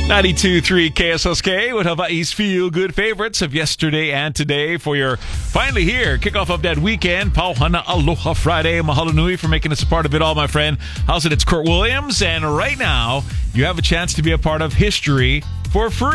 92.3 KSSK with Hawaii's feel-good favorites of yesterday and today for your finally here kickoff of that weekend. Pauhana Aloha Friday. Mahalo nui for making us a part of it all, my friend. How's it? It's Kurt Williams, and right now you have a chance to be a part of history for free.